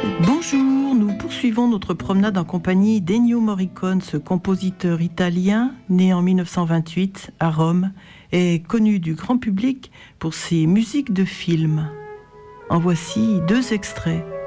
Bonjour, nous poursuivons notre promenade en compagnie d'Ennio Morricone, ce compositeur italien né en 1928 à Rome et connu du grand public pour ses musiques de films. En voici 2 extraits.